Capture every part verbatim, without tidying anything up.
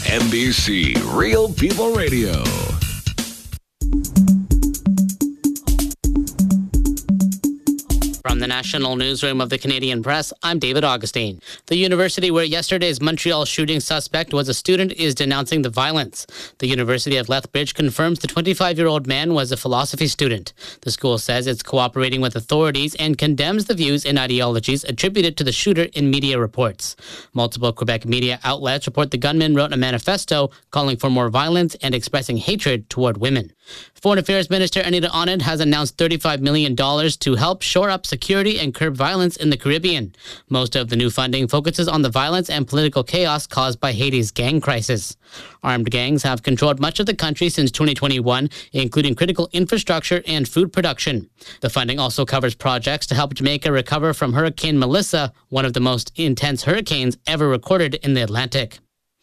N B C Real People Radio. From the National Newsroom of the Canadian Press, I'm David Augustine. The university where yesterday's Montreal shooting suspect was a student is denouncing the violence. The University of Lethbridge confirms the twenty-five-year-old man was a philosophy student. The school says it's cooperating with authorities and condemns the views and ideologies attributed to the shooter in media reports. Multiple Quebec media outlets report the gunman wrote a manifesto calling for more violence and expressing hatred toward women. Foreign Affairs Minister Anita Anand has announced thirty-five million dollars to help shore up security and curb violence in the Caribbean. Most of the new funding focuses on the violence and political chaos caused by Haiti's gang crisis. Armed gangs have controlled much of the country since twenty twenty-one, including critical infrastructure and food production. The funding also covers projects to help Jamaica recover from Hurricane Melissa, one of the most intense hurricanes ever recorded in the Atlantic.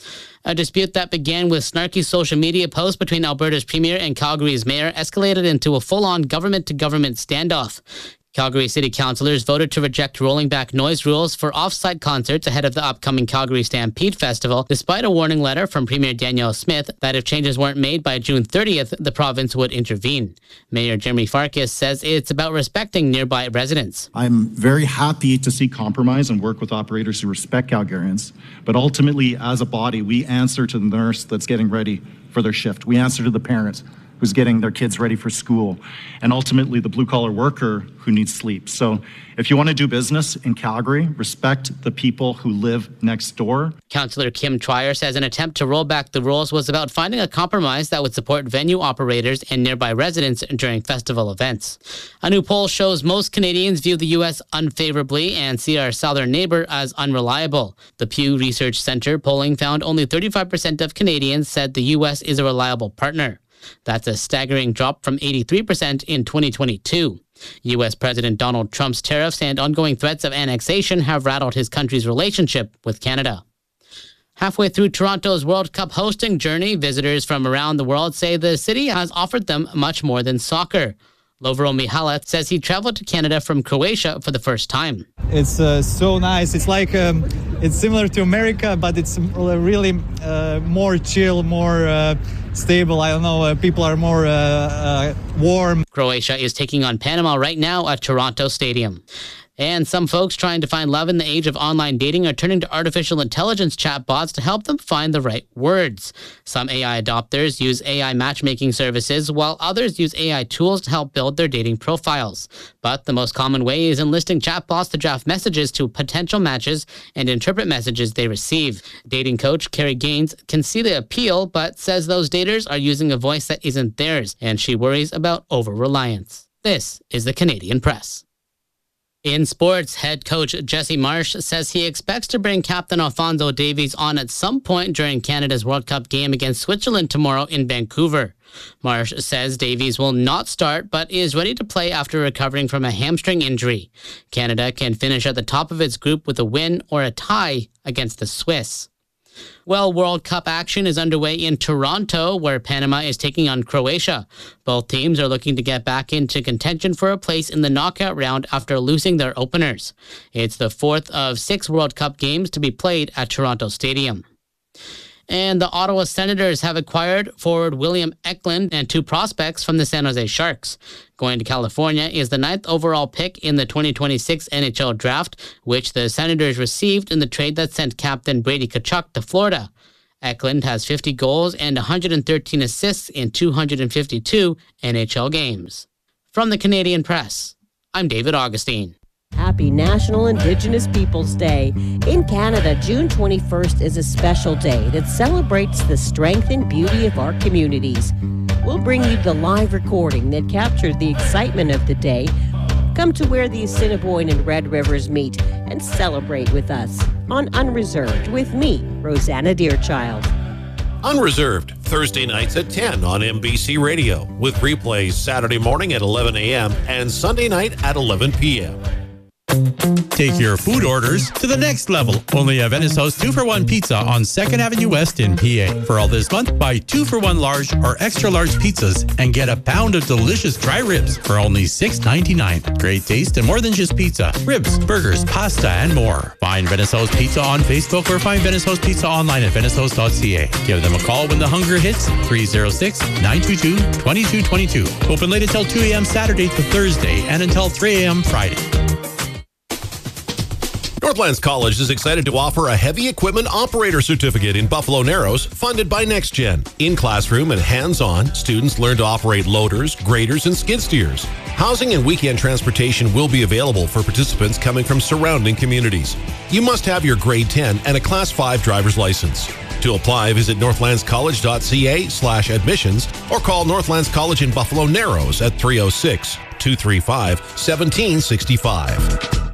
A dispute that began with snarky social media posts between Alberta's premier and Calgary's mayor escalated into a full-on government-to-government standoff. Calgary City Councillors voted to reject rolling back noise rules for off-site concerts ahead of the upcoming Calgary Stampede Festival, despite a warning letter from Premier Danielle Smith that if changes weren't made by June thirtieth, the province would intervene. Mayor Jeremy Farkas says it's about respecting nearby residents. I'm very happy to see compromise and work with operators who respect Calgarians, but ultimately, as a body, we answer to the nurse that's getting ready for their shift. We answer to the parents who's getting their kids ready for school, and ultimately the blue-collar worker who needs sleep. So if you want to do business in Calgary, respect the people who live next door. Councillor Kim Trier says an attempt to roll back the rules was about finding a compromise that would support venue operators and nearby residents during festival events. A new poll shows most Canadians view the U S unfavorably and see our southern neighbor as unreliable. The Pew Research Center polling found only thirty-five percent of Canadians said the U S is a reliable partner. That's a staggering drop from eighty-three percent in twenty twenty-two. U S President Donald Trump's tariffs and ongoing threats of annexation have rattled his country's relationship with Canada. Halfway through Toronto's World Cup hosting journey, visitors from around the world say the city has offered them much more than soccer. Lovro Mihalac says he traveled to Canada from Croatia for the first time. It's uh, so nice. It's like um, it's similar to America, but it's really uh, more chill, more uh, stable. I don't know. Uh, people are more uh, uh, warm. Croatia is taking on Panama right now at Toronto Stadium. And some folks trying to find love in the age of online dating are turning to artificial intelligence chatbots to help them find the right words. Some A I adopters use A I matchmaking services, while others use A I tools to help build their dating profiles. But the most common way is enlisting chatbots to draft messages to potential matches and interpret messages they receive. Dating coach Carrie Gaines can see the appeal, but says those daters are using a voice that isn't theirs, and she worries about over-reliance. This is the Canadian Press. In sports, head coach Jesse Marsh says he expects to bring captain Alphonso Davies on at some point during Canada's World Cup game against Switzerland tomorrow in Vancouver. Marsh says Davies will not start, but is ready to play after recovering from a hamstring injury. Canada can finish at the top of its group with a win or a tie against the Swiss. Well, World Cup action is underway in Toronto, where Panama is taking on Croatia. Both teams are looking to get back into contention for a place in the knockout round after losing their openers. It's the fourth of six World Cup games to be played at Toronto Stadium. And the Ottawa Senators have acquired forward William Eklund and two prospects from the San Jose Sharks. Going to California is the ninth overall pick in the twenty twenty-six N H L draft, which the Senators received in the trade that sent captain Brady Tkachuk to Florida. Eklund has fifty goals and one hundred thirteen assists in two hundred fifty-two N H L games. From the Canadian Press, I'm David Augustine. Happy National Indigenous Peoples Day. In Canada, June twenty-first is a special day that celebrates the strength and beauty of our communities. We'll bring you the live recording that captured the excitement of the day. Come to where the Assiniboine and Red Rivers meet and celebrate with us on Unreserved with me, Rosanna Deerchild. Unreserved, Thursday nights at ten on N B C Radio, with replays Saturday morning at eleven a.m. and Sunday night at eleven p.m. Take your food orders to the next level. Only at Venice House two for one Pizza on second Avenue West in P A. For all this month, buy two for one large or extra large pizzas and get a pound of delicious dry ribs for only six ninety-nine. Great taste and more than just pizza. Ribs, burgers, pasta, and more. Find Venice House Pizza on Facebook or find Venice House Pizza online at venice house dot c a. Give them a call when the hunger hits, three oh six, nine two two, two two two two. Open late until two a.m. Saturday to Thursday and until three a.m. Friday. Northlands College is excited to offer a heavy equipment operator certificate in Buffalo Narrows funded by NextGen. In classroom and hands-on, students learn to operate loaders, graders, and skid steers. Housing and weekend transportation will be available for participants coming from surrounding communities. You must have your grade ten and a class five driver's license. To apply, visit northlands college dot c a slash admissions or call Northlands College in Buffalo Narrows at three oh six, two three five, one seven six five.